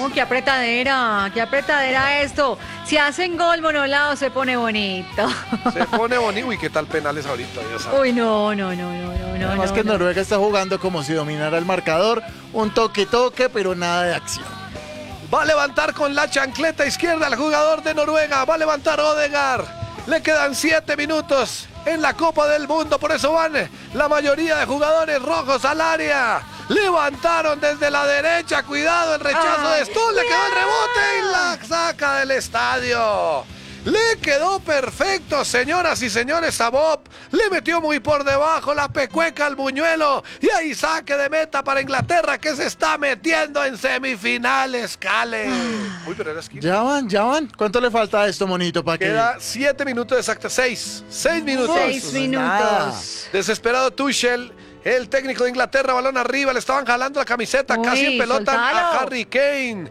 Qué apretadera esto. Si hacen gol, Monolao, se pone bonito. Se pone bonito. Uy, qué tal penales ahorita, Dios sabe. Uy, no. Además que Noruega está jugando como si dominara el marcador. Un toque, pero nada de acción. Va a levantar con la chancleta izquierda el jugador de Noruega. Va a levantar Odegaard. Le quedan 7 minutos en la Copa del Mundo. Por eso van la mayoría de jugadores rojos al área. Levantaron desde la derecha. Cuidado, el rechazo de Stoll. Le quedó el rebote y la saca del estadio. Le quedó perfecto, señoras y señores, a Bob. Le metió muy por debajo la pecueca al buñuelo. Y ahí saque de meta para Inglaterra, que se está metiendo en semifinales, Cale. Uy, pero era esquina. Ya van. ¿Cuánto le falta a esto, monito? Para que... Queda 7 minutos exactos. 6 minutos. 6 minutos. Desesperado Tuchel, el técnico de Inglaterra, balón arriba. Le estaban jalando la camiseta, Uy, casi en pelota soltalo. a Harry Kane.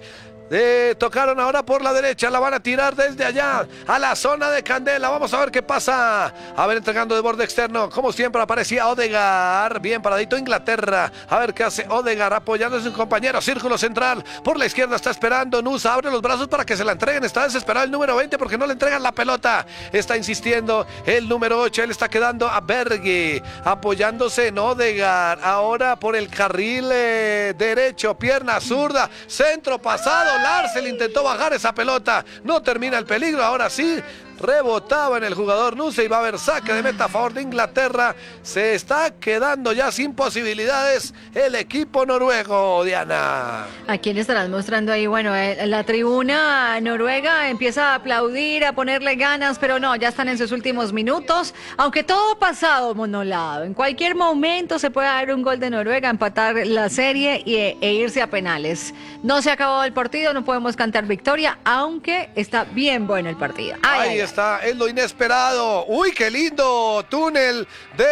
Tocaron ahora por la derecha, la van a tirar desde allá a la zona de Candela. Vamos a ver qué pasa. A ver, entregando de borde externo, como siempre aparecía Odegaard, bien paradito Inglaterra. A ver qué hace Odegaard, apoyando a su compañero. Círculo central, por la izquierda está esperando Nusa, abre los brazos para que se la entreguen. Está desesperado el número 20 porque no le entregan la pelota. Está insistiendo el número 8, él está quedando a Berge, apoyándose en Odegaard. Ahora por el carril derecho, pierna zurda, centro pasado. Larsel intentó bajar esa pelota, no termina el peligro, ahora sí, rebotaba en el jugador Nusa y va a haber saque de meta a favor de Inglaterra. Se está quedando ya sin posibilidades el equipo noruego, Diana. ¿A quién estarás mostrando ahí? Bueno, la tribuna noruega empieza a aplaudir, a ponerle ganas, pero no, ya están en sus últimos minutos. Aunque todo ha pasado, Monolado. En cualquier momento se puede dar un gol de Noruega, empatar la serie e irse a penales. No se ha acabado el partido, no podemos cantar victoria, aunque está bien bueno el partido. Ahí está, es lo inesperado. Uy, qué lindo túnel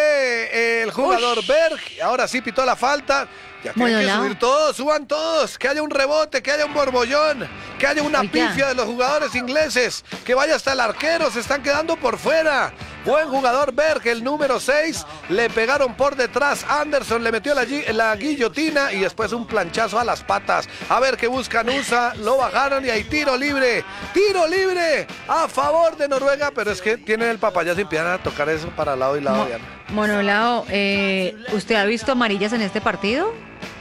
del jugador Berg. Ahora sí pitó la falta. Ya tienen que subir todos, suban todos, que haya un rebote, que haya un borbollón, que haya una pifia de los jugadores ingleses, que vaya hasta el arquero, se están quedando por fuera. Buen jugador Berg, el número 6, le pegaron por detrás, Anderson le metió la guillotina y después un planchazo a las patas. A ver qué buscan USA, lo bajaron y hay tiro libre a favor de Noruega, pero es que tienen el papayazo y empiezan a tocar eso para lado y lado. Monolao, ¿usted ha visto amarillas en este partido?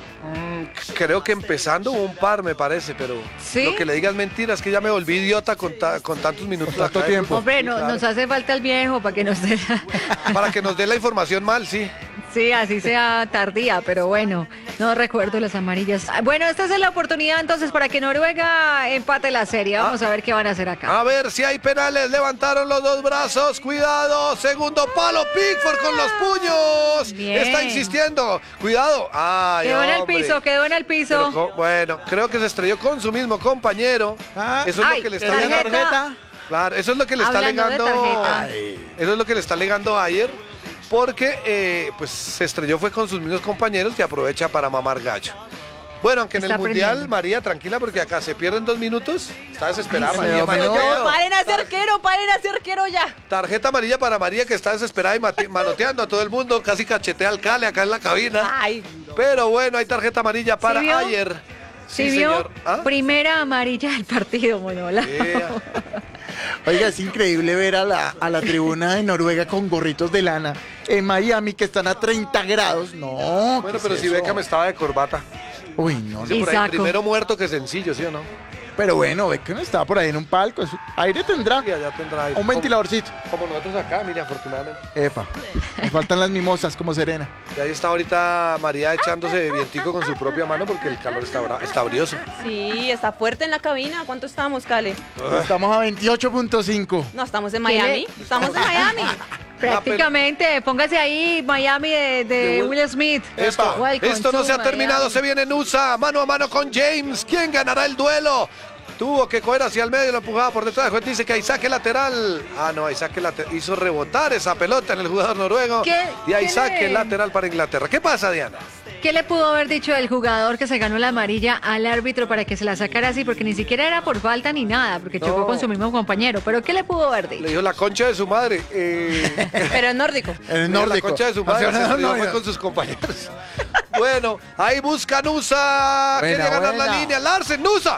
Creo que empezando un par, me parece, pero ¿sí? Lo que le digas mentira es que ya me volví idiota con tantos minutos. Con tanto tiempo. Hombre, claro. Nos hace falta el viejo para que nos dé para que nos dé la información mal, sí. Sí, así sea tardía, pero bueno, no recuerdo las amarillas. Bueno, esta es la oportunidad entonces para que Noruega empate la serie. Vamos a ver qué van a hacer acá. A ver si hay penales. Levantaron los dos brazos. Cuidado. Segundo palo. Pickford con los puños. Bien. Está insistiendo. Cuidado. Ay, quedó en el piso. Pero, bueno, creo que se estrelló con su mismo compañero. Eso es lo que le está alegando. Claro, eso es lo que le está alegando. Eso es lo que le está alegando ayer. Porque pues se estrelló fue con sus mismos compañeros y aprovecha para mamar gallo. Bueno, aunque en el Mundial, María, tranquila, porque acá se pierden 2 minutos. Está desesperada, María. Paren a ser arquero ya. Tarjeta amarilla para María, que está desesperada y manoteando a todo el mundo. Casi cachetea al Cale acá en la cabina. Ay. Pero bueno, hay tarjeta amarilla para ayer. Sí, señor. Primera amarilla del partido, Monolao. Oiga, es increíble ver a la tribuna de Noruega con gorritos de lana. En Miami, que están a 30 grados. No. Bueno, pero si Beckham estaba de corbata. Uy, no. Sí, por ahí, primero muerto que sencillo, ¿sí o no? Pero bueno, Beckham estaba por ahí en un palco. Aire tendrá. Sí, allá tendrá aire. Un ventiladorcito. Como nosotros acá, mire, afortunadamente. Epa. Me faltan las mimosas como Serena. Y ahí está ahorita María echándose vientico con su propia mano porque el calor está brioso. Sí, está fuerte en la cabina. ¿Cuánto estamos, Cale? Estamos a 28.5. No, estamos en Miami. Estamos en Miami. Prácticamente, póngase ahí Miami de Will Smith. Esto no se ha terminado, se viene Nusa, mano a mano con James. ¿Quién ganará el duelo? Tuvo que coger hacia el medio, lo empujaba por detrás. El juez dice que hay saque lateral. No, hay saque lateral. Hizo rebotar esa pelota en el jugador noruego. Y hay saque lateral para Inglaterra. ¿Qué pasa, Diana? ¿Qué le pudo haber dicho el jugador que se ganó la amarilla al árbitro para que se la sacara así? Porque ni siquiera era por falta ni nada, porque chocó con su mismo compañero. ¿Pero qué le pudo haber dicho? Le dijo la concha de su madre. Pero en nórdico. En nórdico. La concha de su madre fue con sus compañeros. Bueno, ahí busca Nusa. Quiere ganar la línea. Larsen, Nusa.